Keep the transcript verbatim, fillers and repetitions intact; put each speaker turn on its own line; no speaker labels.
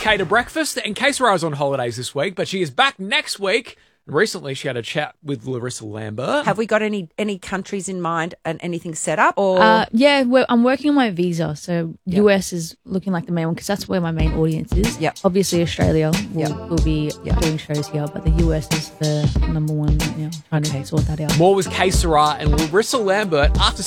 K to breakfast. And K Sarah's on holidays this week, but she is back next week. Recently, she had a chat with Larissa Lambert.
Have we got any any countries in mind and anything set up? Or
Uh, yeah, well, I'm working on my visa, so
Yep.
U S is looking like the main one because that's where my main audience is.
Yep.
Obviously, Australia will,
Yep.
will be
Yep.
doing shows here, but the U S is the number one right now. Trying
Okay.
to sort that out.
More with K Sarah and Larissa Lambert after